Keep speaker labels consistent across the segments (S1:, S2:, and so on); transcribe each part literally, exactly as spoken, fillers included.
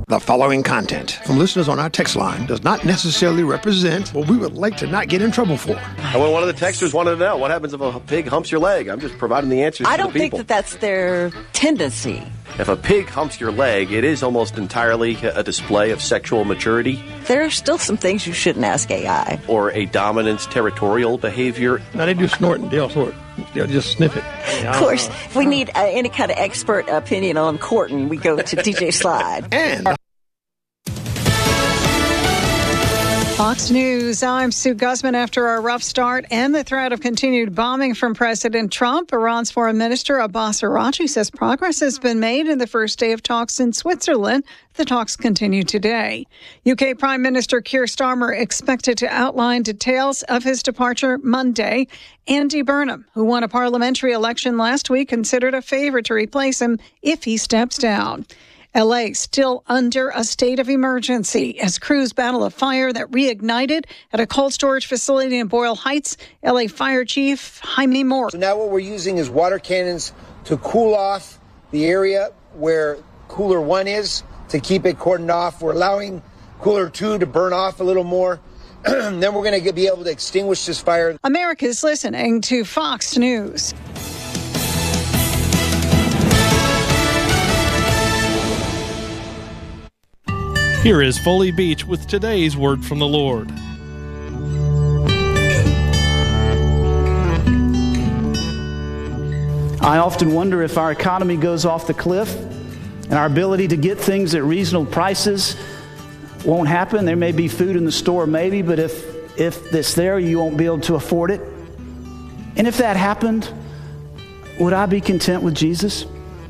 S1: The following content from listeners on our text line does not necessarily represent what we would like to not get in trouble for.
S2: And when one of the texters wanted to know, what happens if a pig humps your leg? I'm just providing the answers
S3: I
S2: to the
S3: don't think
S2: people.
S3: that that's their tendency.
S2: If a pig humps your leg, it is almost entirely a display of sexual maturity.
S3: There are still some things you shouldn't ask A I.
S2: Or a dominance territorial behavior.
S1: Now, they do snort and they'll sort. They'll just sniff it.
S3: Of course, if we need uh, any kind of expert opinion on courting, we go to D J Slide.
S1: And
S4: Fox News, I'm Sue Guzman. After a rough start and the threat of continued bombing from President Trump, Iran's Foreign Minister Abbas Araghchi says progress has been made in the first day of talks in Switzerland. The talks continue today. U K Prime Minister Keir Starmer expected to outline details of his departure Monday. Andy Burnham, who won a parliamentary election last week, considered a favor to replace him if he steps down. L A still under a state of emergency as crews battle a fire that reignited at a cold storage facility in Boyle Heights. L A Fire Chief Jaime Moore.
S5: So now what we're using is water cannons to cool off the area where cooler one is, to keep it cordoned off. We're allowing cooler two to burn off a little more. Then we're going to be able to extinguish this fire.
S4: America's listening to Fox News.
S6: Here is Foley Beach with today's word from the Lord.
S7: I often wonder if our economy goes off the cliff and our ability to get things at reasonable prices won't happen. There may be food in the store, maybe, but if, if it's there, you won't be able to afford it. And if that happened, would I be content with Jesus?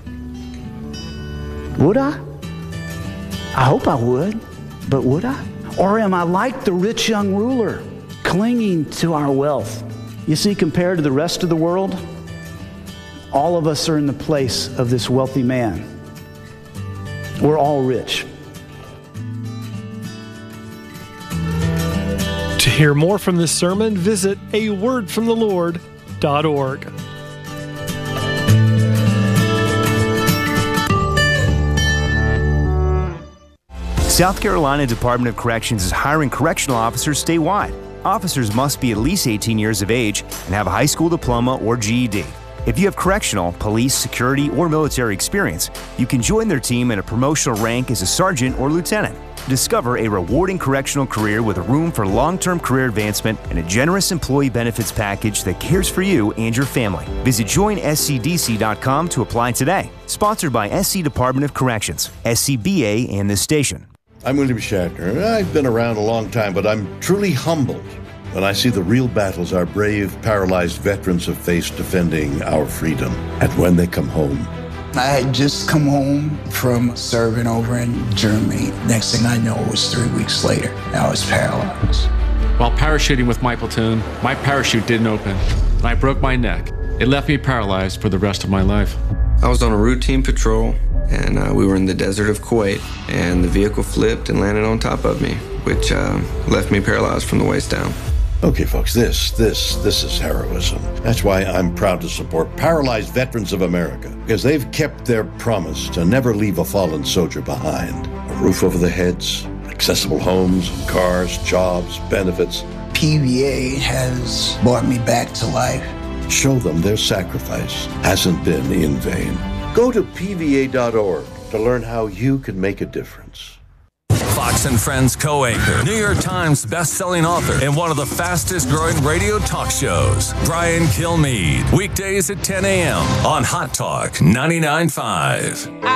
S7: Would I? I hope I would, but would I? Or am I like the rich young ruler, clinging to our wealth? You see, compared to the rest of the world, all of us are in the place of this wealthy man. We're all rich.
S6: To hear more from this sermon, visit a word from the lord dot org.
S8: South Carolina Department of Corrections is hiring correctional officers statewide. Officers must be at least eighteen years of age and have a high school diploma or G E D. If you have correctional, police, security, or military experience, you can join their team in a promotional rank as a sergeant or lieutenant. Discover a rewarding correctional career with room for long-term career advancement and a generous employee benefits package that cares for you and your family. Visit join S C D C dot com to apply today. Sponsored by S C Department of Corrections, S C B A, and this station.
S9: I'm William Shatner. I've been around a long time, but I'm truly humbled when I see the real battles our brave, paralyzed veterans have faced defending our freedom. And when they come home,
S10: I had just come home from serving over in Germany. Next thing I know, it was three weeks later. I was paralyzed.
S11: While parachuting with my platoon, my parachute didn't open, and I broke my neck. It left me paralyzed for the rest of my life.
S12: I was on a routine patrol, and uh, we were in the desert of Kuwait, and the vehicle flipped and landed on top of me, which uh, left me paralyzed from the waist down.
S9: Okay, folks, this, this, this is heroism. That's why I'm proud to support Paralyzed Veterans of America, because they've kept their promise to never leave a fallen soldier behind. A roof over their heads, accessible homes, cars, jobs, benefits.
S10: P V A has brought me back to life.
S9: Show them their sacrifice hasn't been in vain. Go to P V A dot org to learn how you can make a difference.
S13: Fox and Friends co-anchor, New York Times best-selling author, and one of the fastest-growing radio talk shows, Brian Kilmeade. Weekdays at ten a.m. on Hot Talk ninety-nine point five.